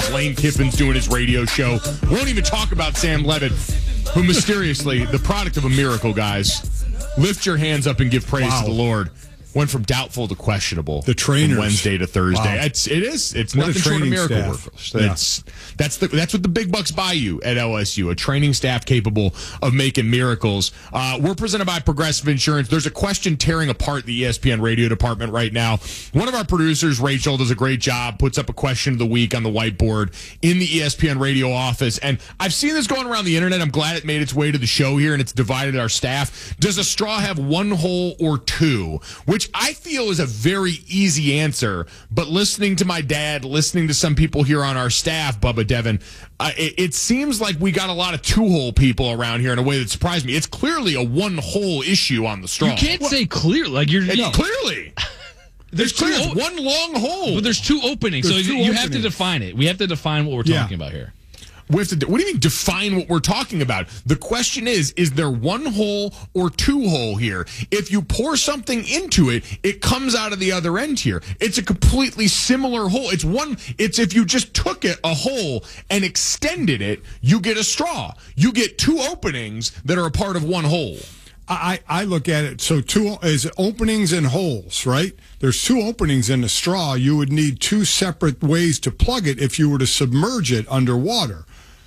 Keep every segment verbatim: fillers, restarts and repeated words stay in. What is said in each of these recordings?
Lane Kiffin's doing his radio show. We won't even talk about Sam Levitt, who mysteriously, the product of a miracle, guys. Lift your hands up and give praise wow. to the Lord. Went from doubtful to questionable. The trainers. From Wednesday to Thursday. Wow. It's, it is. It's what nothing short of miracle workers. Yeah. That's, that's, the, that's what the big bucks buy you at L S U, a training staff capable of making miracles. Uh, we're presented by Progressive Insurance. There's a question tearing apart the E S P N radio department right now. One of our producers, Rachel, does a great job, puts up a question of the week on the whiteboard in the E S P N radio office. And I've seen this going around the internet. I'm glad it made its way to the show here and it's divided our staff. Does a straw have one hole or two? Which I feel is a very easy answer, but listening to my dad, listening to some people here on our staff, Bubba Devin, uh, it, it seems like we got a lot of two-hole people around here in a way that surprised me. It's clearly a one-hole issue on the straw. You can't well, say clear, like you're no. Clearly. There's clear, it's one long hole. But there's two openings, there's so two you openings. have to define it. We have to define what we're yeah. talking about here. We have to do, what do you mean define what we're talking about? The question is, is there one hole or two hole here? If you pour something into it, it comes out of the other end here. It's a completely similar hole. It's one, it's if you just took it, a hole, and extended it, you get a straw. You get two openings that are a part of one hole. I, I look at it, so two is openings and holes, right? There's two openings in the straw. You would need two separate ways to plug it if you were to submerge it underwater.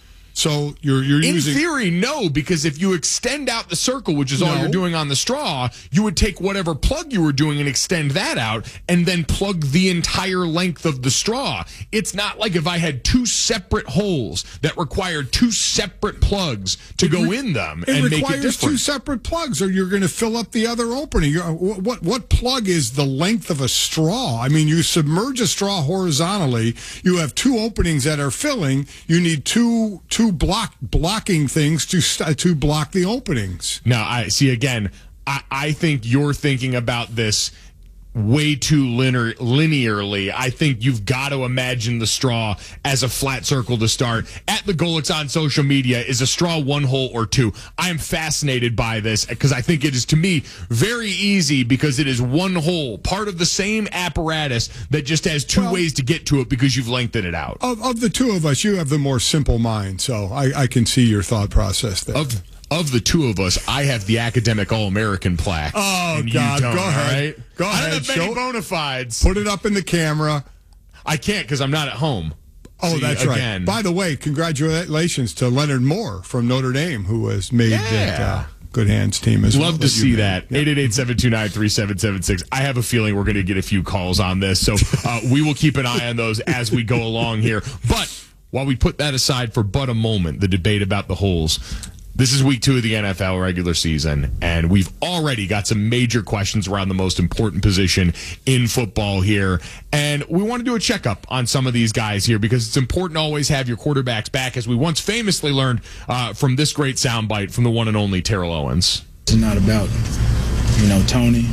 So you're you're in using... In theory, no, because if you extend out the circle, which is all no. you're doing on the straw, you would take whatever plug you were doing and extend that out and then plug the entire length of the straw. It's not like if I had two separate holes that required two separate plugs to it go re- in them it and make it requires different. two separate plugs or you're going to fill up the other opening. You're, what, what plug is the length of a straw? I mean, you submerge a straw horizontally. You have two openings that are filling. You need two... two block blocking things to to block the openings. Now, I see again. I, I think you're thinking about this way too linear, linearly. I think you've got to imagine the straw as a flat circle to start. At the Golix on social media, is a straw one hole or two? I am fascinated by this because I think it is, to me, very easy because it is one hole, part of the same apparatus that just has two well, ways to get to it because you've lengthened it out. Of, of the two of us, you have the more simple mind, so I, I can see your thought process there. Of Of the two of us, I have the academic All-American plaque. Oh, and God. You don't, go ahead. Right? Go I ahead. don't have many Show, bona fides. Put it up in the camera. I can't because I'm not at home. Oh, See, that's again. right. By the way, congratulations to Leonard Moore from Notre Dame, who has made yeah. that uh, Good Hands team as well. Love to see that. eight eight eight, seven two nine, three seven seven six. I have a feeling we're going to get a few calls on this, so uh, we will keep an eye on those as we go along here. But while we put that aside for but a moment, the debate about the holes, this is week two of the N F L regular season, and we've already got some major questions around the most important position in football here. And we want to do a checkup on some of these guys here because it's important to always have your quarterbacks back, as we once famously learned uh, from this great soundbite from the one and only Terrell Owens. It's not about, you know, Tony.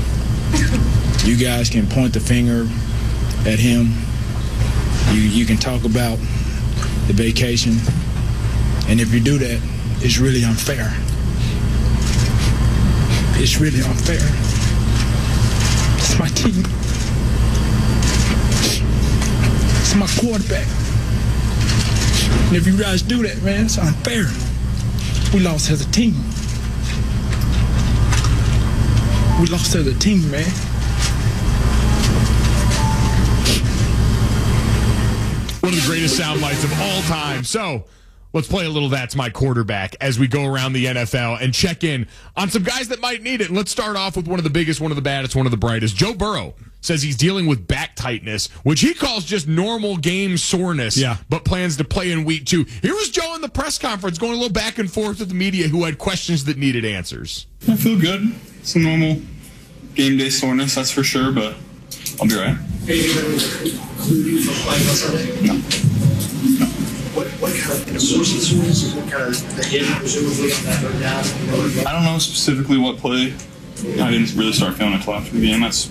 You guys can point the finger at him. You, you can talk about the vacation. And if you do that, it's really unfair. It's really unfair. It's my team. It's my quarterback. And if you guys do that, man, it's unfair. We lost as a team. We lost as a team, man. One of the greatest sound bites of all time. So let's play a little That's My Quarterback as we go around the N F L and check in on some guys that might need it. And let's start off with one of the biggest, one of the baddest, one of the brightest. Joe Burrow says he's dealing with back tightness, which he calls just normal game soreness, yeah. but plans to play in week two. Here was Joe in the press conference going a little back and forth with the media who had questions that needed answers. I feel good. It's a normal game day soreness, that's for sure, but I'll be all right. Are you going to include you for playing on Sunday? No. No. What, what kind of source of soreness? What kind of the hit, presumably, on that or down? I don't know specifically what play. I didn't really start feeling it until after the game. That's